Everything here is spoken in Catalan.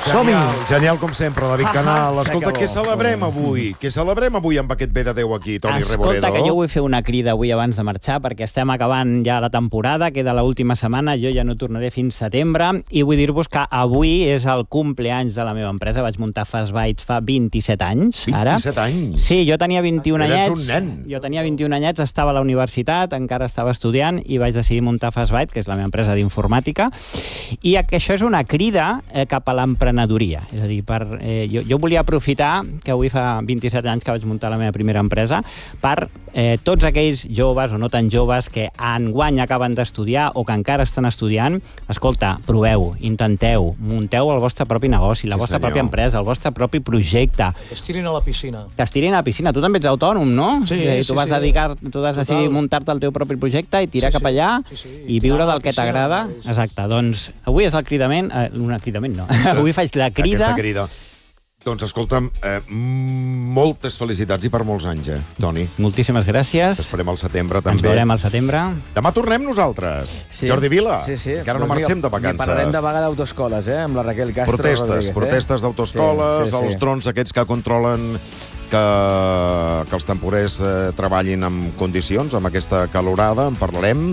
Som-hi! Genial com sempre, David Canal. Escolta, s'acabó. què celebrem avui? Què celebrem avui amb aquest bé de Déu aquí, Toni Reboredo? Escolta, que jo vull fer una crida avui abans de marxar, perquè estem acabant ja la temporada, queda l'última setmana, jo ja no tornaré fins setembre, i vull dir-vos que avui és el cumpleaños de la meva empresa. Vaig muntar Fast Bytes fa 27 anys, ara. 27 anys? Sí, jo tenia 21 Eres anyets. un nen. Jo tenia 21 anyets, estava a la universitat, encara estava estudiant, i vaig decidir muntar Fast Bytes, que és la meva empresa d'informàtica, i que això és una crida cap a l'emprenedoria. És a dir, jo volia aprofitar que avui fa 27 anys que vaig muntar la meva primera empresa per tots aquells joves o no tan joves que enguany acaben d'estudiar o que encara estan estudiant. Escolta, proveu, intenteu, munteu el vostre propi negoci, la vostra pròpia empresa, el vostre propi projecte. Que es tirin a la piscina. Que es tirin a la piscina. Tu també ets autònom, no? Sí, tu vas decidir muntar-te el teu propi projecte i tirar cap allà i viure del que t'agrada. Exacte, doncs avui és el cridament... no. Avui faig la crida... Aquesta crida. Doncs escolta'm, moltes felicitats i per molts anys, Toni. Moltíssimes gràcies. T'esperem al setembre, també. Ens veurem al setembre. Demà tornem nosaltres. Sí. Jordi Vila. Sí. Encara no marxem de vacances. I parlarem de vaga d'autoescoles, amb la Raquel Castro Protestes Rodríguez. d'autoescoles, Sí. els drons aquests que controlen que els temporers treballin en condicions, amb aquesta calorada, en parlarem.